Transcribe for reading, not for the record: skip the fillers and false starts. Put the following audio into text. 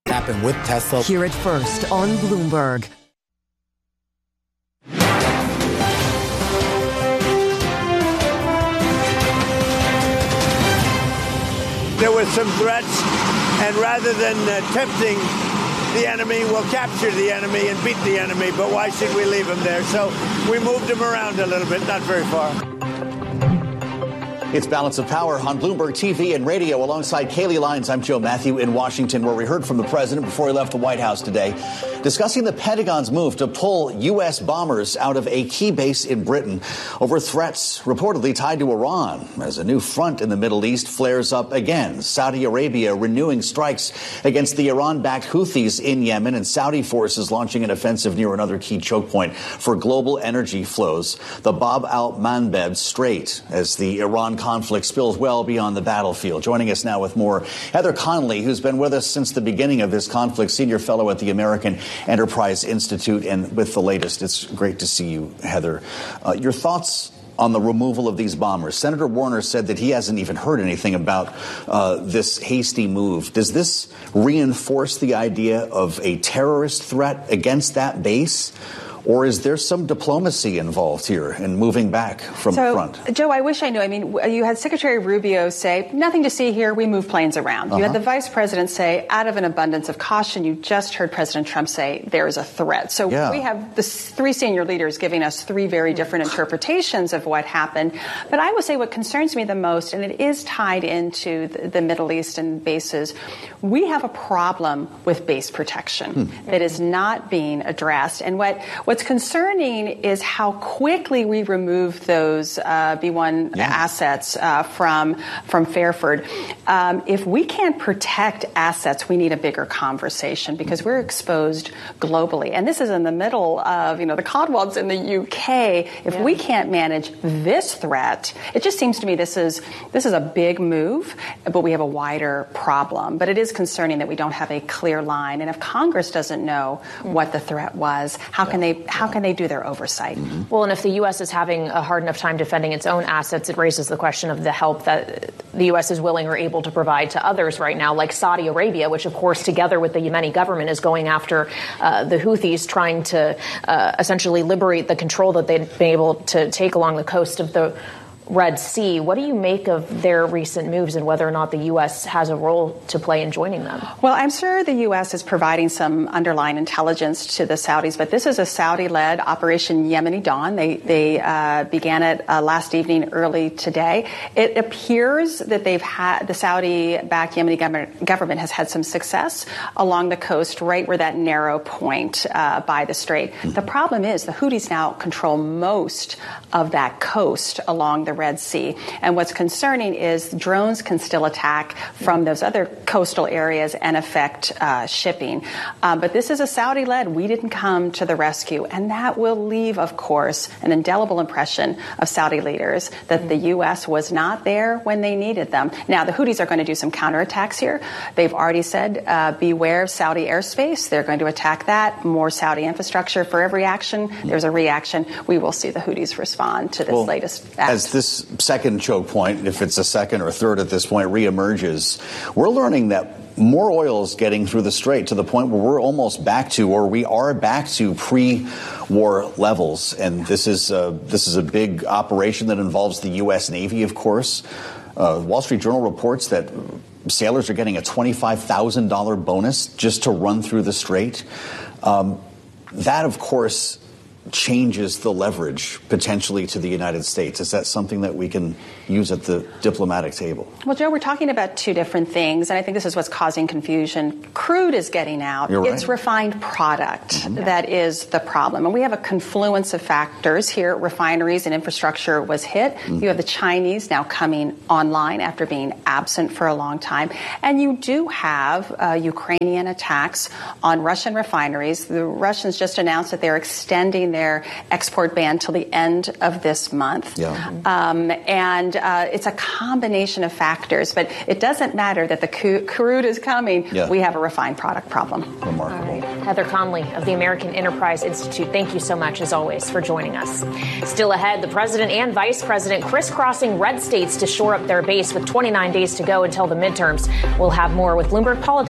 happen with Tesla. Hear it first on Bloomberg. There were some threats, and rather than tempting the enemy, we'll capture the enemy and beat the enemy. But why should we leave him there? So we moved him around a little bit, not very far. It's Balance of Power on Bloomberg TV and radio. Alongside Kaylee Lyons, I'm Joe Matthew in Washington, where we heard from the president before he left the White House today, discussing the Pentagon's move to pull U.S. bombers out of a key base in Britain over threats reportedly tied to Iran, as a new front in the Middle East flares up again. Saudi Arabia renewing strikes against the Iran-backed Houthis in Yemen, and Saudi forces launching an offensive near another key choke point for global energy flows, the Bab al-Mandeb Strait, as the Iran conflict spills well beyond the battlefield. Joining us now with more, Heather Conley, who's been with us since the beginning of this conflict, senior fellow at the American Enterprise Institute, and with the latest. It's great to see you, Heather. Your thoughts on the removal of these bombers? Senator Warner said that he hasn't even heard anything about this hasty move. Does this reinforce the idea of a terrorist threat against that base? Or is there some diplomacy involved here in moving back from the front? Joe, I wish I knew. I mean, you had Secretary Rubio say, nothing to see here, we move planes around. You had the vice president say, out of an abundance of caution. You just heard President Trump say there is a threat. So we have the three senior leaders giving us three very different interpretations of what happened. But I would say what concerns me the most, and it is tied into the Middle East and bases, we have a problem with base protection that is not being addressed. And what's concerning is how quickly we remove those B-1 assets from Fairford. If we can't protect assets, we need a bigger conversation because we're exposed globally. And this is in the middle of, the Cotswolds in the UK. If we can't manage this threat, it just seems to me this is a big move, but we have a wider problem. But it is concerning that we don't have a clear line. And if Congress doesn't know what the threat was, how can they do their oversight? Well, and if the U.S. is having a hard enough time defending its own assets, it raises the question of the help that the U.S. is willing or able to provide to others right now, like Saudi Arabia, which, of course, together with the Yemeni government is going after the Houthis, trying to essentially liberate the control that they've been able to take along the coast of the Red Sea. What do you make of their recent moves and whether or not the U.S. has a role to play in joining them? Well, I'm sure the U.S. is providing some underlying intelligence to the Saudis, but this is a Saudi-led Operation Yemeni Dawn. They began it last evening, early today. It appears that the Saudi-backed Yemeni government has had some success along the coast, right where that narrow point by the strait. The problem is the Houthis now control most of that coast along the Red Sea. And what's concerning is drones can still attack from those other coastal areas and affect shipping. But this is a Saudi-led. We didn't come to the rescue. And that will leave, of course, an indelible impression of Saudi leaders that the U.S. was not there when they needed them. Now, the Houthis are going to do some counterattacks here. They've already said, beware of Saudi airspace. They're going to attack that. More Saudi infrastructure. For every action, there's a reaction. We will see the Houthis respond to this latest act. As this second choke point, if it's a second or third at this point, reemerges, we're learning that more oil is getting through the strait to the point where we're almost back to, or we are back to pre-war levels. And this is a big operation that involves the U.S. Navy, of course. Wall Street Journal reports that sailors are getting a $25,000 bonus just to run through the strait. That, of course, changes the leverage potentially to the United States. Is that something that we can use at the diplomatic table? Well, Joe, we're talking about two different things, and I think this is what's causing confusion. Crude is getting out. You're right. It's refined product that is the problem. And we have a confluence of factors here. Refineries and infrastructure was hit. You have the Chinese now coming online after being absent for a long time. And you do have Ukrainian attacks on Russian refineries. The Russians just announced that they're extending their export ban till the end of this month. It's a combination of factors, but it doesn't matter that the crude is coming. We have a refined product problem. Remarkable. All right. Heather Conley of the American Enterprise Institute, thank you so much, as always, for joining us. Still ahead, the president and vice president crisscrossing red states to shore up their base with 29 days to go until the midterms. We'll have more with Bloomberg Politics